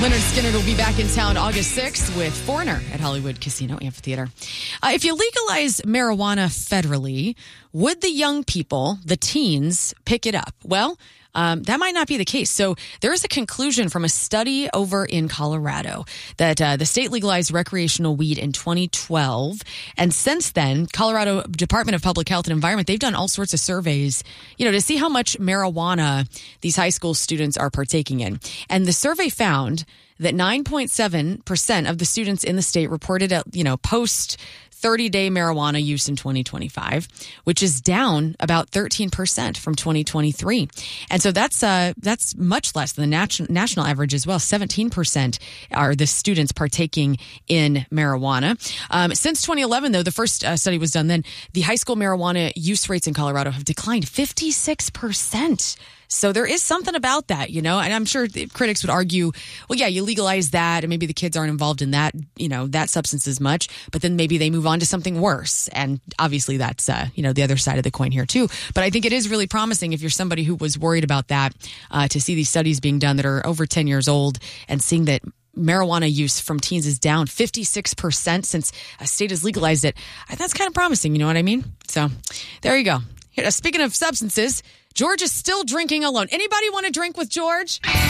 Leonard Skinner will be back in town August 6th with Foreigner at Hollywood Casino Amphitheater. If you legalize marijuana federally, would the young people, the teens, pick it up? Well, that might not be the case. So there is a conclusion from a study over in Colorado that the state legalized recreational weed in 2012. And since then, Colorado Department of Public Health and Environment, they've done all sorts of surveys, to see how much marijuana these high school students are partaking in. And the survey found that 9.7% of the students in the state reported, post 30-day marijuana use in 2025, which is down about 13% from 2023. And so that's much less than the national average as well. 17% are the students partaking in marijuana. Since 2011, though, the first study was done then, the high school marijuana use rates in Colorado have declined 56%. So there is something about that, and I'm sure critics would argue, well, yeah, you legalize that and maybe the kids aren't involved in that, that substance as much, but then maybe they move on to something worse. And obviously that's, the other side of the coin here too. But I think it is really promising if you're somebody who was worried about that, to see these studies being done that are over 10 years old and seeing that marijuana use from teens is down 56% since a state has legalized it. That's kind of promising, you know what I mean? So there you go. Speaking of substances, George is still drinking alone. Anybody want to drink with George?